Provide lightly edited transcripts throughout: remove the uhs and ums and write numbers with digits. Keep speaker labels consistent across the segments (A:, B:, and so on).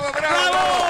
A: bravo, bravo, bravo.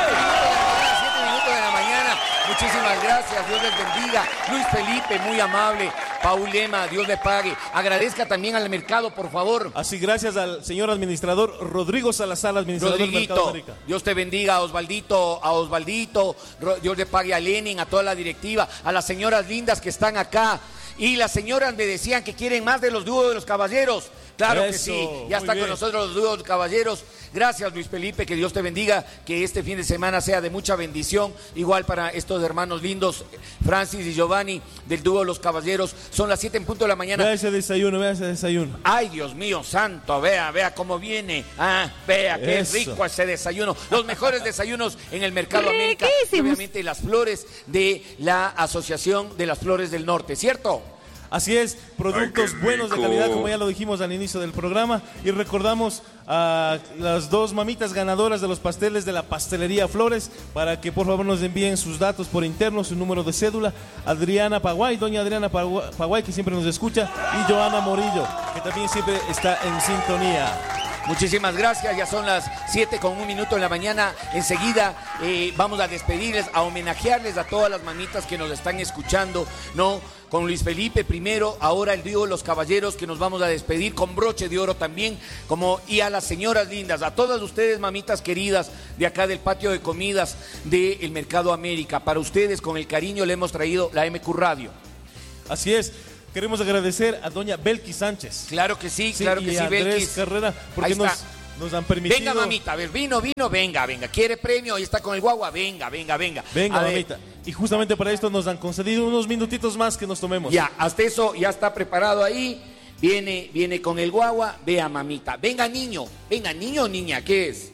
A: 7 minutos de la mañana. Muchísimas gracias, Dios les bendiga. Luis Felipe, muy amable. Paul Lema, Dios le pague. Agradezca también al mercado, por favor.
B: Así, gracias al señor administrador Rodrigo Salazar, administrador del Mercado América.
A: Dios te bendiga, a Osvaldito, Dios le pague a Lenin, a toda la directiva, a las señoras lindas que están acá. Y las señoras me decían que quieren más de los dúos de los caballeros. Claro que sí, ya está con nosotros los dúos caballeros. Gracias, Luis Felipe, que Dios te bendiga, que este fin de semana sea de mucha bendición. Igual para estos hermanos lindos, Francis y Giovanni, del dúo Los Caballeros. Son las 7 en punto de la mañana.
B: Vea ese desayuno.
A: Ay, Dios mío santo, vea cómo viene. Vea, qué rico ese desayuno. Los mejores desayunos en el Mercado América. Y obviamente las flores de la Asociación de las Flores del Norte, ¿cierto?
B: Así es, productos buenos de calidad, como ya lo dijimos al inicio del programa. Y recordamos a las dos mamitas ganadoras de los pasteles de la Pastelería Flores, para que por favor nos envíen sus datos por interno, su número de cédula. Adriana Paguay, doña Adriana Paguay, que siempre nos escucha, y Joana Morillo, que también siempre está en sintonía.
A: Muchísimas gracias, ya son las 7:01 de la mañana. Enseguida vamos a despedirles, a homenajearles a todas las mamitas que nos están escuchando, ¿no? Con Luis Felipe primero, ahora el dúo Los Caballeros, que nos vamos a despedir con broche de oro también, y a las señoras lindas, a todas ustedes, mamitas queridas, de acá del patio de comidas del Mercado América. Para ustedes, con el cariño, le hemos traído la MQ Radio.
B: Así es. Queremos agradecer a doña Belkis Sánchez.
A: Claro que sí, Andrés
B: Belkis Carrera, porque nos han permitido.
A: Venga, mamita, a ver, vino, venga. ¿Quiere premio? Ahí está con el guagua, venga.
B: Venga, mamita. Y justamente para esto nos han concedido unos minutitos más que nos tomemos.
A: Ya, hasta eso ya está preparado ahí. Viene con el guagua. Vea, mamita. Venga, niño o niña, ¿qué es?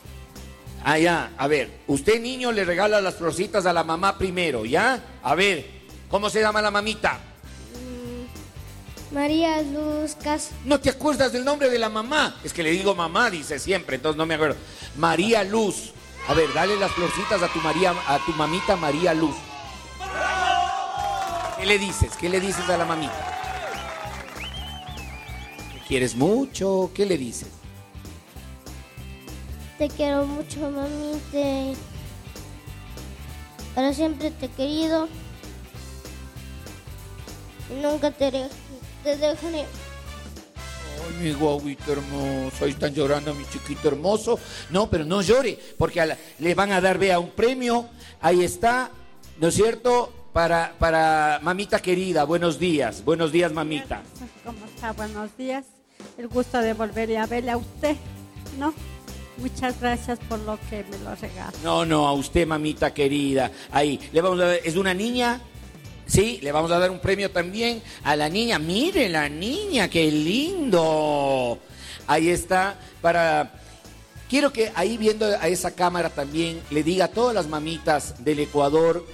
A: Ya, a ver, usted, niño, le regala las florcitas a la mamá primero, ¿ya? A ver, ¿cómo se llama la mamita?
C: María Luz Cas.
A: ¿No te acuerdas del nombre de la mamá? Es que le digo mamá, dice siempre, entonces no me acuerdo. María Luz. A ver, dale las florcitas a tu mamita María Luz. ¿Qué le dices a la mamita? ¿Me quieres mucho? ¿Qué le dices?
C: Te quiero mucho, mamita. Para siempre te he querido. Y nunca te dejaré.
A: Ay, mi guaguito hermoso, ahí están llorando a mi chiquito hermoso. No, pero no llore, porque le van a dar, vea, un premio. Ahí está, ¿no es cierto? Para mamita querida. Buenos días, mamita.
D: ¿Cómo está? Buenos días. El gusto de volver a verle a usted, ¿no? Muchas gracias por lo que me lo regala.
A: No, a usted, mamita querida. Ahí, le vamos a dar, ¿es una niña? Sí, le vamos a dar un premio también a la niña. Mire la niña, qué lindo. Ahí está. Quiero que ahí, viendo a esa cámara, también le diga a todas las mamitas del Ecuador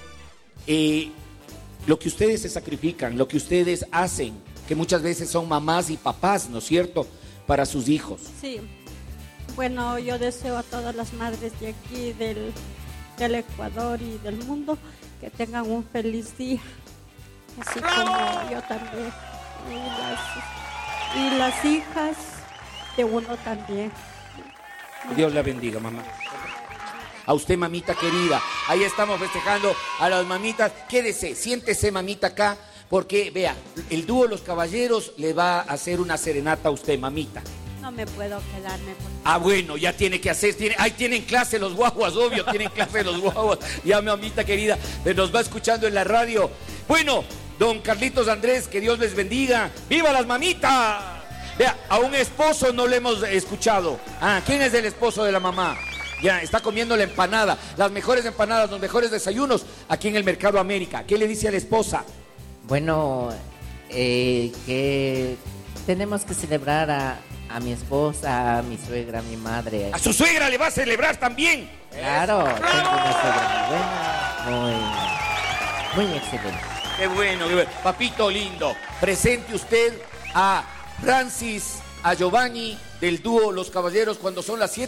A: lo que ustedes se sacrifican, lo que ustedes hacen, que muchas veces son mamás y papás, ¿no es cierto?, para sus hijos.
D: Sí. Bueno, yo deseo a todas las madres de aquí, del Ecuador y del mundo, que tengan un feliz día, así como yo también, y las hijas de uno también.
A: Dios la bendiga, mamá. A usted, mamita querida. Ahí estamos festejando a las mamitas. Quédese, siéntese, mamita, acá, porque vea, el dúo Los Caballeros le va a hacer una serenata a usted, mamita.
D: No me puedo quedarme.
A: Bueno, ya tiene que hacer, tienen clase los guaguas, obvio, tienen clase los guaguas. Ya, mamita querida, nos va escuchando en la radio. Bueno, don Carlitos Andrés, que Dios les bendiga. ¡Viva las mamitas! Vea, a un esposo no le hemos escuchado. ¿Quién es el esposo de la mamá? Ya, está comiendo la empanada, las mejores empanadas, los mejores desayunos aquí en el Mercado América. ¿Qué le dice a la esposa?
E: Bueno, que tenemos que celebrar a mi esposa, a mi suegra, a mi madre.
A: ¿A su suegra le va a celebrar también?
E: Claro, tengo una suegra muy buena, muy excelente.
A: Qué bueno, qué bueno. Papito lindo, presente usted a Francis, a Giovanni del dúo Los Caballeros cuando son las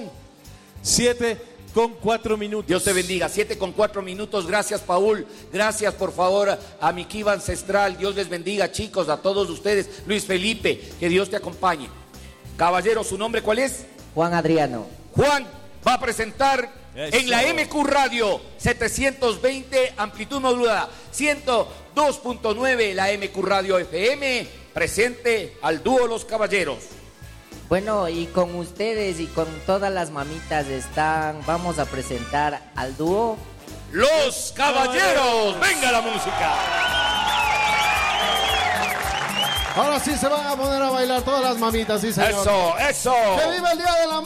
B: 7:04.
A: Dios te bendiga, 7:04. Gracias, Paul. Gracias, por favor, a mi Kiva Ancestral. Dios les bendiga, chicos, a todos ustedes. Luis Felipe, que Dios te acompañe. Caballero, ¿su nombre cuál es?
E: Juan Adriano.
A: Juan va a presentar
B: Eso.
A: en la MQ Radio 720 amplitud modulada, 102.9 la MQ Radio FM, presente al dúo Los Caballeros.
E: Bueno, y con ustedes y con todas las mamitas vamos a presentar al dúo
A: Los Caballeros. Venga la música.
F: Ahora sí se van a poner a bailar todas las mamitas, sí señor.
A: Eso, eso.
F: ¡Que viva el Día de la